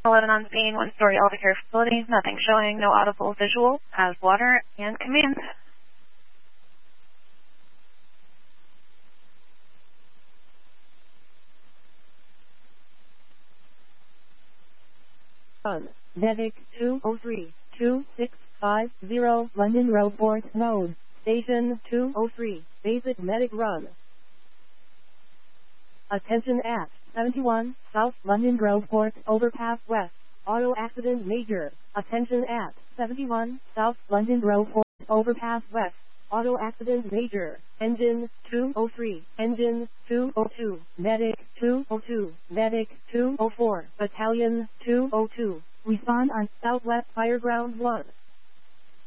911 on scene, one-story elder care facility, nothing showing, no audible visual, has water and command. Medic 203-2650 London Road Port Node. Station 203, Basic Medic Run. Attention at 71 South London Grove Port Overpass West. Auto accident major. Attention at 71 South London Grove Port Overpass West. Auto accident major. Engine 203. Engine 202. Medic 202. Medic 204. Battalion 202. Respond on Southwest Fireground 1.